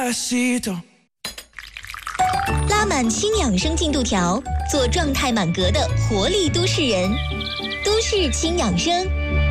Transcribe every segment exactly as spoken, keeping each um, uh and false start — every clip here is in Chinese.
拉满轻养生进度条，做状态满格的活力都市人。都市轻养生。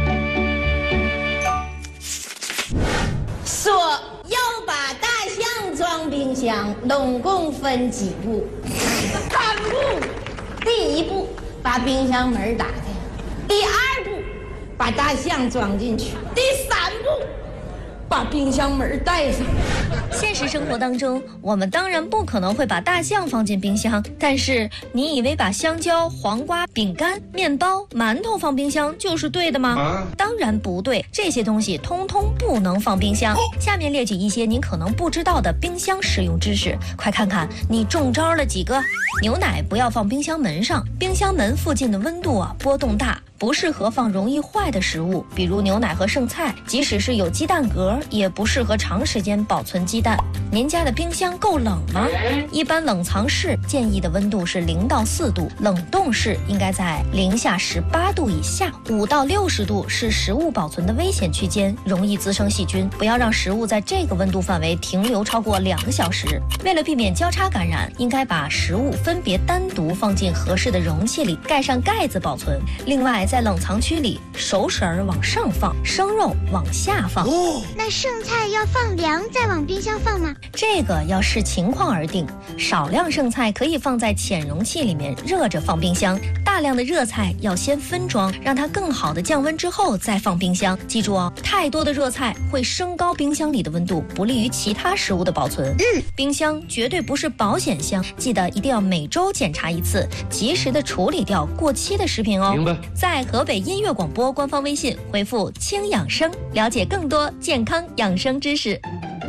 说要把大象装冰箱，总共分几步？三步。第一步，把冰箱门打开；第二步，把大象装进去；第三步，把冰箱门带上。 现实生活当中，我们当然不可能会把大象放进冰箱，但是你以为把香蕉、黄瓜、饼干、面包、馒头放冰箱就是对的吗？啊、当然不对，这些东西通通不能放冰箱。下面列举一些您可能不知道的冰箱使用知识，快看看你中招了几个。牛奶不要放冰箱门上，冰箱门附近的温度啊波动大，不适合放容易坏的食物，比如牛奶和剩菜，即使是有鸡蛋格，也不适合长时间保存鸡蛋。您家的冰箱够冷吗？一般冷藏室建议的温度是零到四度，冷冻室应该在零下十八度以下，五到六十度是食物保存的危险区间，容易滋生细菌。不要让食物在这个温度范围停留超过两个小时。为了避免交叉感染，应该把食物分别单独放进合适的容器里，盖上盖子保存。另外，在冷藏区里，熟食儿往上放，生肉往下放。 哦，那剩菜要放凉再往冰箱放吗？ 这个要视情况而定，少量剩菜可以放在浅容器里面热着放冰箱，大量的热菜要先分装，让它更好的降温之后再放冰箱。记住哦，太多的热菜会升高冰箱里的温度，不利于其他食物的保存。嗯，冰箱绝对不是保险箱，记得一定要每周检查一次，及时的处理掉过期的食品哦。明白。在河北音乐广播官方微信回复轻养生，了解更多健康养生知识。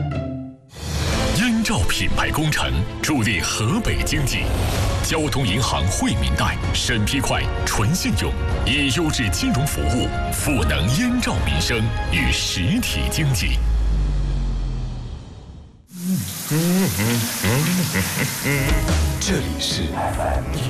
燕赵品牌工程助力河北经济，交通银行惠民贷审批快、纯信用，以优质金融服务赋能燕赵民生与实体经济。 这里是